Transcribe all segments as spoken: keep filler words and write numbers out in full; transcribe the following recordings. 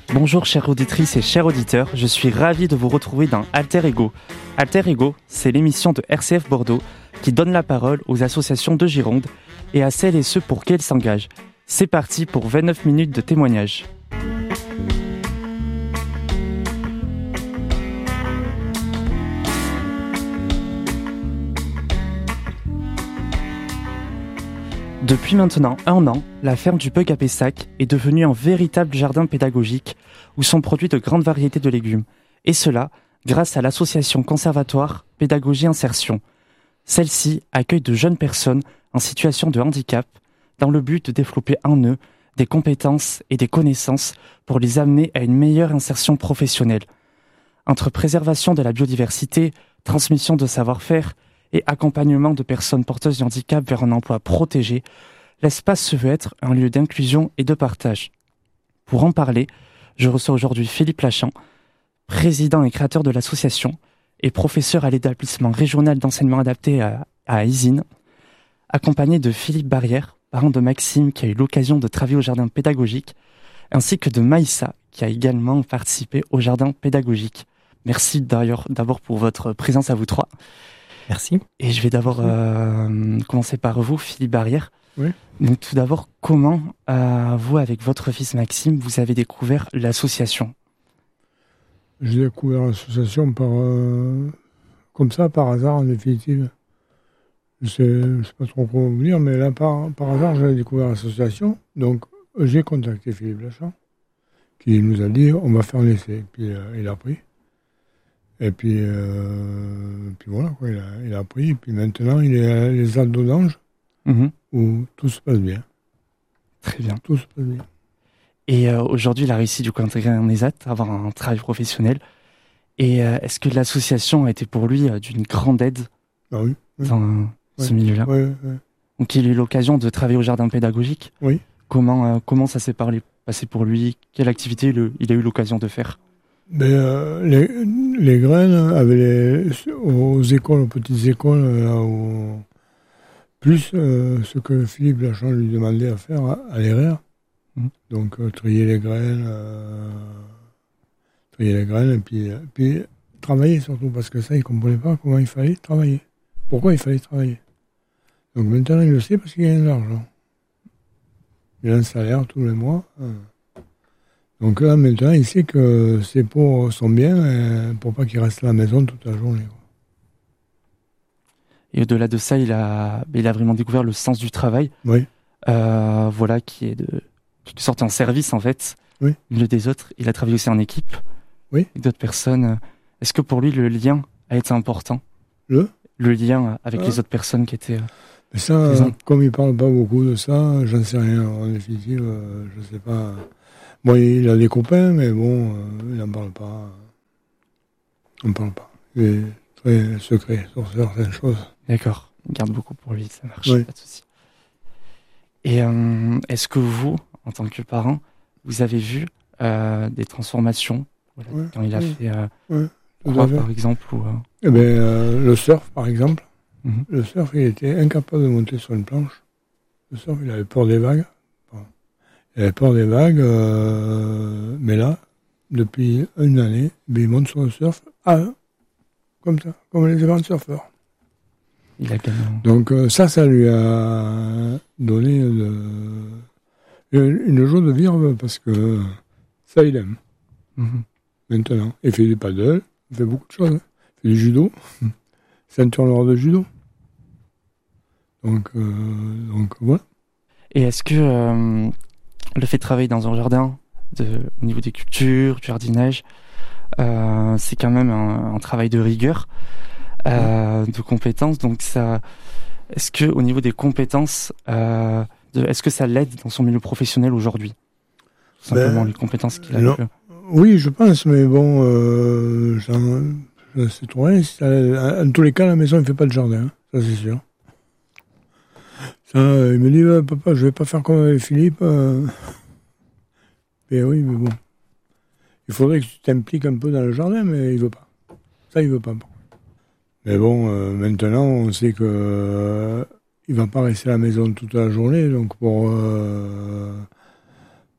Bonjour chères auditrices et chers auditeurs, je suis ravi de vous retrouver dans Alter Ego. Alter Ego, c'est l'émission de R C F Bordeaux qui donne la parole aux associations de Gironde et à celles et ceux pour qui elles s'engagent. C'est parti pour vingt-neuf minutes de témoignage. Depuis maintenant un an, la ferme du Peuc à Pessac est devenue un véritable jardin pédagogique où sont produits de grandes variétés de légumes. Et cela grâce à l'association Conservatoire Pédagogie Insertion. Celle-ci accueille de jeunes personnes en situation de handicap dans le but de développer en eux des compétences et des connaissances pour les amener à une meilleure insertion professionnelle. Entre préservation de la biodiversité, transmission de savoir-faire et accompagnement de personnes porteuses de handicap vers un emploi protégé, l'espace se veut être un lieu d'inclusion et de partage. Pour en parler, je reçois aujourd'hui Philippe Lachamp, président et créateur de l'association et professeur à l'établissement régional d'enseignement adapté à, à Isines, accompagné de Philippe Barrière, parent de Maxime qui a eu l'occasion de travailler au jardin pédagogique, ainsi que de Maïssa qui a également participé au jardin pédagogique. Merci d'ailleurs d'abord pour votre présence à vous trois. Merci. Et je vais d'abord euh, commencer par vous, Philippe Barrière. Oui. Donc tout d'abord, comment euh, vous, avec votre fils Maxime, vous avez découvert l'association ? J'ai découvert l'association par, euh, comme ça, par hasard, en définitive. Je sais, je sais pas trop comment vous dire, mais là, par, par hasard, j'ai découvert l'association. Donc, j'ai contacté Philippe Lachamp, qui nous a dit, on va faire un essai. Puis, euh, il a pris. Et puis, euh, puis voilà, quoi, il, a, il a appris. Et puis maintenant, il est à les Alpes d'Audange, mmh. où tout se passe bien. Très bien. Tout se passe bien. Et euh, aujourd'hui, il a réussi du coup à intégrer un ESAT, à avoir un travail professionnel. Et euh, est-ce que l'association a été pour lui euh, d'une grande aide ah oui, oui. dans euh, oui. ce milieu-là ? Oui, oui. Donc il a eu l'occasion de travailler au jardin pédagogique. Oui. Comment, euh, comment ça s'est parlé, passé pour lui ? Quelle activité le, il a eu l'occasion de faire ? Ben, euh, les, les graines avec les, aux écoles, aux petites écoles, là où, plus euh, ce que Philippe Lachamp lui demandait à faire à, à l'E R R. Mmh. Donc euh, trier les graines, euh, trier les graines et puis, euh, puis travailler surtout, parce que ça, il ne comprenait pas comment il fallait travailler. Pourquoi il fallait travailler. Donc maintenant, il le sait parce qu'il gagne de l'argent. Il a un salaire tous les mois. Hein. Donc là, maintenant, il sait que c'est pour son bien, pour pas qu'il reste à la maison toute la journée. Et au-delà de ça, il a, il a vraiment découvert le sens du travail. Oui. Euh, voilà, qui est de quelque sorte en service, en fait. Oui. Le des autres. Il a travaillé aussi en équipe. Oui. Avec d'autres personnes. Est-ce que pour lui, le lien a été important ? Le Le lien avec ah. les autres personnes qui étaient... Mais ça, euh, comme il parle pas beaucoup de ça, j'en sais rien. En définitive, euh, je sais pas... Bon, il a des copains, mais bon, euh, il n'en parle pas. On ne parle pas. Il est très secret sur certaines choses. D'accord. Il garde beaucoup pour lui, ça marche, oui. Pas de souci. Et euh, est-ce que vous, en tant que parent, vous avez vu euh, des transformations voilà, oui, quand il a oui, fait euh, oui, quoi, par exemple ou, euh... Eh ben, euh, le surf, par exemple. Mm-hmm. Le surf, il était incapable de monter sur une planche. Le surf, il avait peur des vagues. Il avait peur des vagues, euh, mais là, depuis une année, ben, il monte sur le surf à comme ça, comme les grands surfeurs. Il a gagné. Donc euh, ça, ça lui a donné de, une joie de vivre parce que ça, il aime. Mm-hmm. Maintenant, il fait du paddle, il fait beaucoup de choses. Hein. Il fait du judo, mm. ceinture noire de judo. Donc, euh, donc voilà. Et est-ce que euh, le fait de travailler dans un jardin, de, au niveau des cultures, du jardinage, euh, c'est quand même un, un travail de rigueur, euh, de compétences. Donc ça, est-ce que au niveau des compétences, euh, de, est-ce que ça l'aide dans son milieu professionnel aujourd'hui ? Tout simplement ben, les compétences qu'il a. Non. Oui, je pense, mais bon, euh, j'en, je sais trop rien. En tous les cas, à la maison, il ne fait pas de jardin, hein, ça c'est sûr. Ça, il me dit, euh, papa, je vais pas faire comme avec Philippe. Euh... Mais oui, mais bon. Il faudrait que tu t'impliques un peu dans le jardin, mais il veut pas. Ça, il veut pas. Mais bon, euh, maintenant, on sait que euh, il va pas rester à la maison toute la journée, donc pour euh,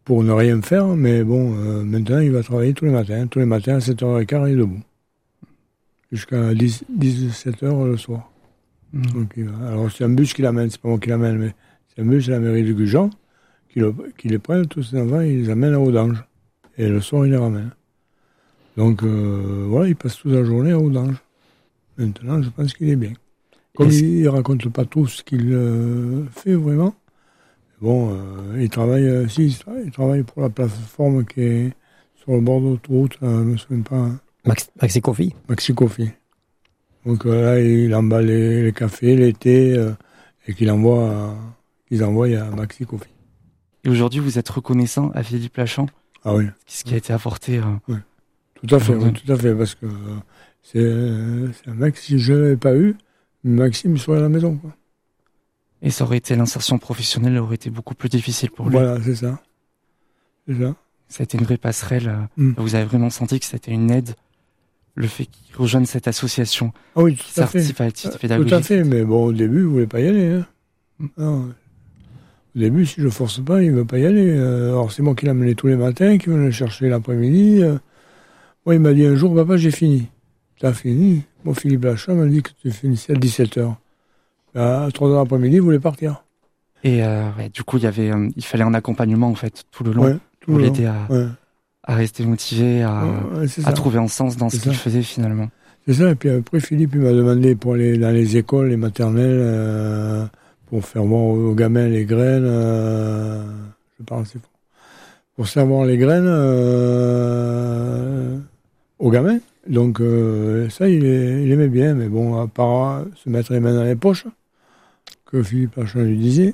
pour ne rien faire, mais bon, euh, maintenant, il va travailler tous les matins. Tous les matins, à sept heures quinze, il est debout. Jusqu'à dix, dix-sept heures le soir. Mmh. Donc, il va. Alors, c'est un bus qui l'amène, c'est pas moi qui l'amène, mais c'est un bus de la mairie de Gujan qui, le, qui les prennent, tous ces enfants, ils les amènent à Audange. Et le soir, il les ramène. Donc, euh, voilà, il passe toute la journée à Audange. Maintenant, je pense qu'il est bien. Comme il ne raconte pas tout ce qu'il euh, fait vraiment, bon, euh, il travaille, euh, si, il travaille, il travaille pour la plateforme qui est sur le bord de l'autoroute, euh, je ne me souviens pas. Hein. Max, Maxi Coffee. Maxi Coffee. Donc euh, là, il emballe les, les cafés, les thés, euh, et qu'il envoie, à, qu'ils envoient à Maxi Coffee. Et aujourd'hui, vous êtes reconnaissant à Philippe Lachant. Ah oui. Ce qui a été apporté. Euh, oui. Tout à fait, oui, tout à fait, parce que euh, c'est, euh, c'est un mec, si je ne l'avais pas eu, Maxime serait à la maison, quoi. Et ça aurait été, l'insertion professionnelle aurait été beaucoup plus difficile pour lui. Voilà, c'est ça. C'est ça. Ça a été une vraie passerelle. Mm. Vous avez vraiment senti que c'était une aide, le fait qu'il rejoigne cette association. Ah oui, tout qui à fait. participe à l'activité pédagogique. Tout à fait, mais bon, au début, il ne voulait pas y aller. Hein. Mm. Non. Au début, si je ne force pas, il ne veut pas y aller. Alors, c'est moi qui l'amenais tous les matins, qui venais le chercher l'après-midi. Moi, il m'a dit un jour, papa, j'ai fini. T'as fini? Moi, Philippe Lachant m'a dit que tu finissais à dix-sept heures. À trois heures l'après-midi, il voulait partir. Et euh, ouais, du coup, il y avait, euh, il fallait un accompagnement en fait tout le long ouais, tout pour le l'aider à, ouais. à rester motivé, à, ouais, à trouver un sens dans c'est ce qu'il ça. faisait finalement. C'est ça. Et puis après, Philippe, il m'a demandé pour aller dans les écoles, les maternelles, euh, pour faire voir aux gamins les graines. Euh, je parle, c'est faux. Pour savoir les graines euh, aux gamins. Donc euh, ça, il, est, il aimait bien, mais bon, à part se mettre les mains dans les poches, que Philippe Lachant lui disait,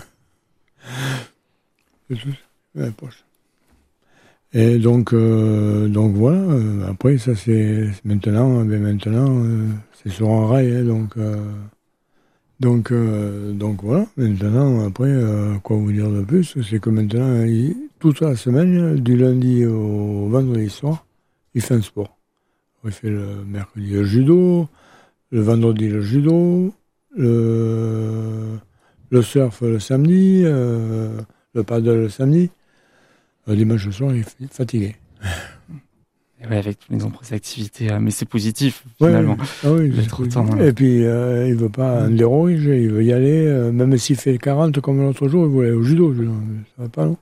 c'est tout, dans les poches. Et donc, euh, donc voilà, euh, après, ça c'est, c'est maintenant, ben maintenant, euh, c'est sur un rail, hein, donc, euh, donc, euh, donc voilà, maintenant, après, euh, quoi vous dire de plus, c'est que maintenant, il, toute la semaine, du lundi au vendredi soir, il fait un sport. Il fait le mercredi le judo, le vendredi le judo, le, le surf le samedi, euh, le paddle le samedi. Le dimanche soir, il est fatigué. Et ouais, avec toutes les nombreuses activités, euh, mais c'est positif finalement. Ouais, ah oui, d'être autant, voilà. Et puis, euh, il veut pas un dérouge, il veut y aller, euh, même s'il fait quarante comme l'autre jour, il veut aller au judo. Je dis, ça va pas, non?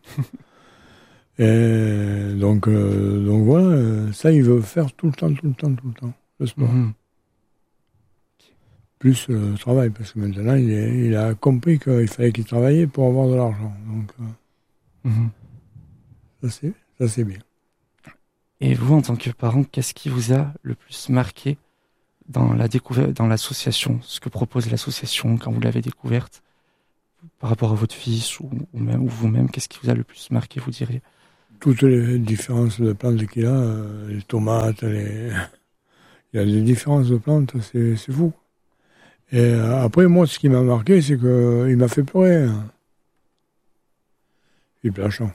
Et donc, euh, donc voilà, ça il veut faire tout le temps, tout le temps, tout le temps, le sport. Mmh. Plus le travail, parce que maintenant il, est, il a compris qu'il fallait qu'il travaillait pour avoir de l'argent. Donc euh, Mmh. ça, c'est, ça c'est bien. Et vous, en tant que parent, qu'est-ce qui vous a le plus marqué dans la découverte, dans l'association, ce que propose l'association quand vous l'avez découverte, par rapport à votre fils ou, ou même ou vous-même, qu'est-ce qui vous a le plus marqué, vous diriez? Toutes les différences de plantes qu'il a, euh, les tomates, les... il y a des différences de plantes, c'est, c'est fou. Et euh, après, moi, ce qui m'a marqué, c'est qu'il m'a fait pleurer. Hein. Philippe Lachant.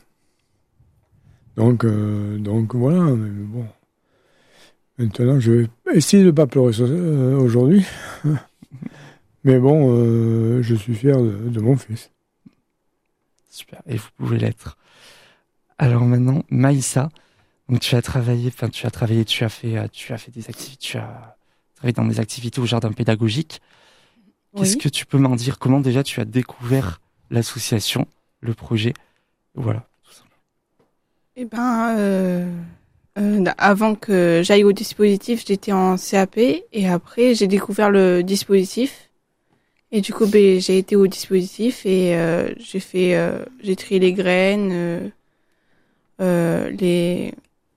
Donc, euh, donc voilà, mais bon. Maintenant, je vais essayer de ne pas pleurer euh, aujourd'hui. Mais bon, euh, je suis fier de, de mon fils. Super, et vous pouvez l'être. Alors maintenant, Maïssa, donc tu as travaillé, enfin tu as travaillé, tu as fait, tu as fait des activités, tu as travaillé dans des activités au jardin pédagogique. Qu'est-ce Oui. que tu peux m'en dire? Comment déjà tu as découvert l'association, le projet? Voilà. Eh ben, euh, euh, avant que j'aille au dispositif, j'étais en C A P et après j'ai découvert le dispositif. Et du coup, ben, j'ai été au dispositif et euh, j'ai fait, euh, j'ai trié les graines, euh, euh, les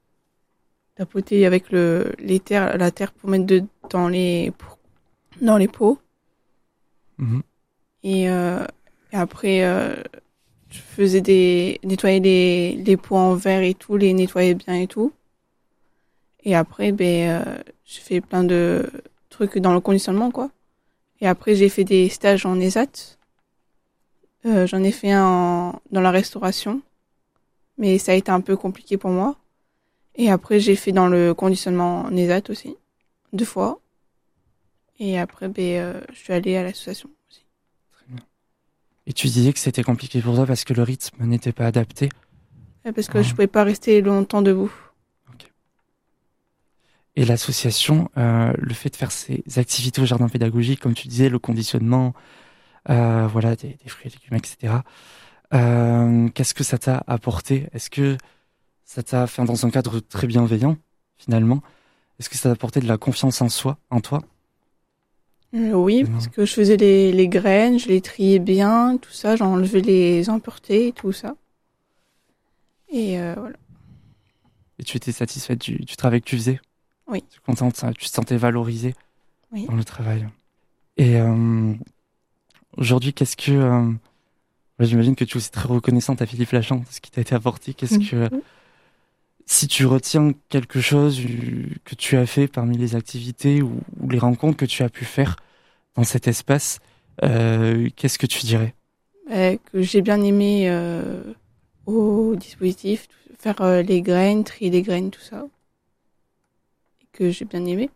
tapoter avec le les terres, la terre pour mettre de, dans les pour- dans les pots. Mhm. Et, euh, et après, euh, je faisais des nettoyer les les pots en verre et tout, les nettoyer bien et tout. Et après, ben, euh, j'ai fait plein de trucs dans le conditionnement, quoi. Et après, j'ai fait des stages en E S A T. Euh, j'en ai fait un en, dans la restauration, mais ça a été un peu compliqué pour moi. Et après, j'ai fait dans le conditionnement en E S A T aussi, deux fois. Et après, ben, euh, je suis allée à l'association aussi. Et tu disais que c'était compliqué pour toi parce que le rythme n'était pas adapté. Ouais, parce que ah. je pouvais pas rester longtemps debout. Okay. Et l'association, euh, le fait de faire ces activités au jardin pédagogique, comme tu disais, le conditionnement, euh, voilà, des, des fruits et légumes, et cetera. Euh, qu'est-ce que ça t'a apporté? Est-ce que ça t'a fait dans un cadre très bienveillant, finalement? Est-ce que ça t'a apporté de la confiance en soi, en toi? euh, Oui, non. Parce que je faisais les, les graines, je les triais bien, tout ça, j'enlevais les impuretés et tout ça. Et euh, voilà. Et tu étais satisfaite du, du travail que tu faisais? Oui. Tu es contente, tu te sentais valorisée oui. dans le travail. Et euh, aujourd'hui, qu'est-ce que... Euh, j'imagine que tu es aussi très reconnaissante à Philippe Lachant de ce qui t'a été apporté. Qu'est-ce mmh. que... Si tu retiens quelque chose que tu as fait parmi les activités ou, ou les rencontres que tu as pu faire dans cet espace, euh, qu'est-ce que tu dirais? euh, Que j'ai bien aimé euh, au dispositif, faire euh, les graines, trier les graines, tout ça. Et que j'ai bien aimé.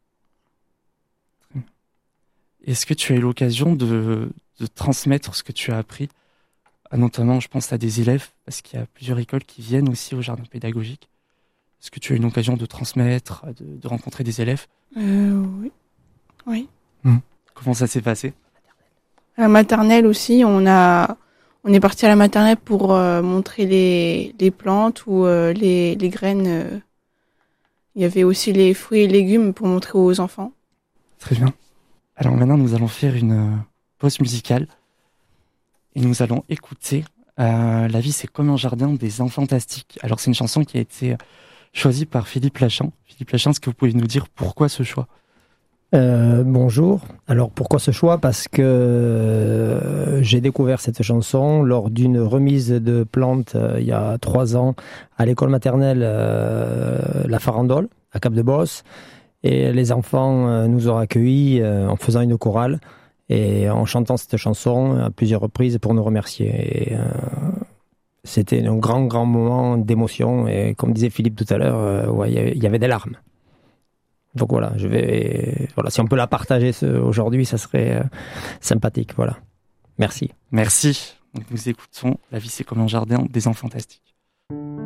Est-ce que tu as eu l'occasion de, de transmettre ce que tu as appris, notamment, je pense à des élèves, parce qu'il y a plusieurs écoles qui viennent aussi au jardin pédagogique. Est-ce que tu as eu une occasion de transmettre, de, de rencontrer des élèves? euh, Oui. Oui. Mmh. Comment ça s'est passé? À la maternelle aussi, on a, on est parti à la maternelle pour euh, montrer les, les plantes ou euh, les, les graines. Euh. Il y avait aussi les fruits et légumes pour montrer aux enfants. Très bien. Alors maintenant, nous allons faire une pause musicale. Et nous allons écouter euh, La vie c'est comme un jardin des Enfantastiques. Alors c'est une chanson qui a été choisie par Philippe Lachant. Philippe Lachant, est-ce que vous pouvez nous dire pourquoi ce choix? euh, Bonjour. Alors pourquoi ce choix? Parce que euh, j'ai découvert cette chanson lors d'une remise de plantes euh, il y a trois ans à l'école maternelle euh, La Farandole, à Cap-de-Bosse. Et les enfants euh, nous ont accueillis euh, en faisant une chorale. Et en chantant cette chanson à plusieurs reprises pour nous remercier. Et, euh, c'était un grand, grand moment d'émotion. Et comme disait Philippe tout à l'heure, euh, ouais, il y avait des larmes. Donc voilà, je vais, voilà, si on peut la partager ce, aujourd'hui, ça serait euh, sympathique. Voilà. Merci. Merci. Donc nous écoutons La vie c'est comme un jardin des Enfantastiques.